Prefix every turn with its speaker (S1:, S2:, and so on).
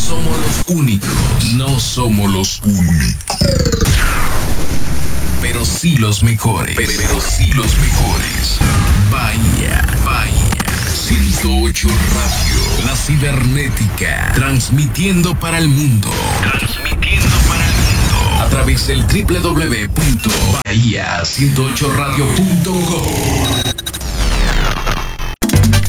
S1: somos los únicos. No somos los únicos. Pero sí los mejores. Pero sí los mejores. Vaya. 108 Radio. La cibernética. Transmitiendo para el mundo. A través del www.bahia108radio.com.